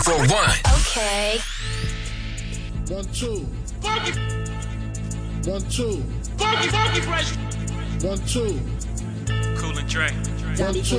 For one. Okay. 1, 2. Funky, 1, 2. funky fresh. 1, 2. Cool and Dre. 1, 2.